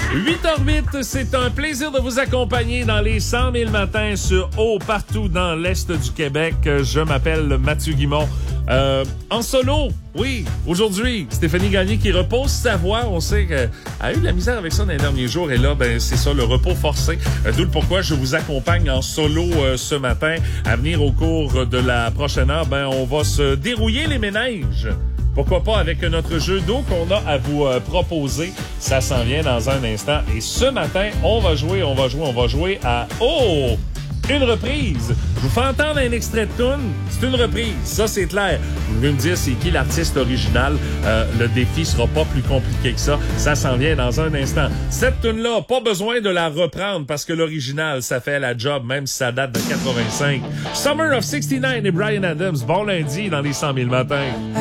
8h08, c'est un plaisir de vous accompagner dans les 100 000 matins sur Eau partout dans l'Est du Québec. Je m'appelle Mathieu Guimond. En solo, oui, aujourd'hui, Stéphanie Gagné qui repose sa voix. On sait qu'elle a eu de la misère avec ça dans les derniers jours. Et là, ben c'est ça, le repos forcé. D'où pourquoi je vous accompagne en solo ce matin. À venir au cours de la prochaine heure, ben on va se dérouiller les méninges. Pourquoi pas avec notre jeu d'eau qu'on a à vous proposer. Ça s'en vient dans un instant. Et ce matin, on va jouer à... Oh! Une reprise. Je vous fais entendre un extrait de tune. C'est une reprise. Ça, c'est clair. Vous pouvez me dire c'est qui l'artiste original. Le défi sera pas plus compliqué que ça. Ça s'en vient dans un instant. Cette tune-là, pas besoin de la reprendre parce que l'original, ça fait la job, même si ça date de 85. Summer of 69 et Bryan Adams. Bon lundi dans les 100 000 matins.